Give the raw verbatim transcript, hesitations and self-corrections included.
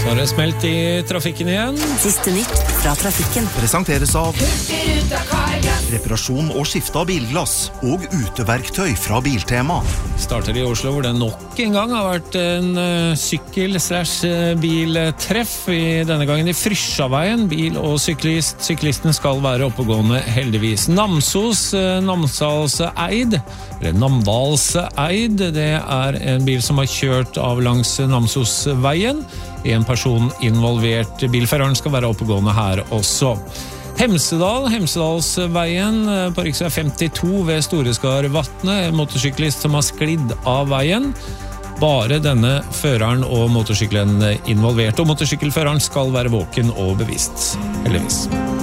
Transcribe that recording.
Så har det smelt i trafikken igjen. Siste nytt fra trafikken. Presenteres av reparasjon og skifte av bilglass og uteverktøy fra Biltema. Starter i Oslo, hvor det nok en gang har vært en uh, sykkel-slash-biltreff. I denne gangen i Frysjaveien. Bil og syklist. Syklisten skal være oppegående, heldigvis. Namsos, uh, Namsalseid, eller Namdalseid, det er en bil som har kjørt av langs Namsosveien. En person involvert. Bilføreren skal være oppegående her også. Hemsedal, Hemsedalsveien på riksvei femtito ved Storeskarvatnet. En motorsyklist som har sklidd av veien. Bare denne føreren og motorsykkelen involvert. Og motorsykkelføreren skal være våken og bevisst, heldigvis.